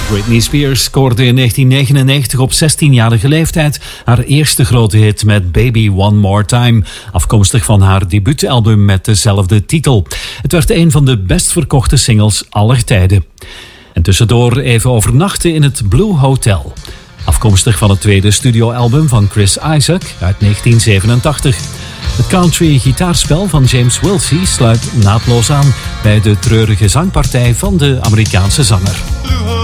Britney Spears scoorde in 1999 op 16-jarige leeftijd haar eerste grote hit met Baby One More Time, afkomstig van haar debuutalbum met dezelfde titel. Het werd een van de best verkochte singles aller tijden. En tussendoor even overnachten in het Blue Hotel, afkomstig van het tweede studioalbum van Chris Isaak uit 1987. Het country gitaarspel van James Wilsey sluit naadloos aan bij de treurige zangpartij van de Amerikaanse zanger.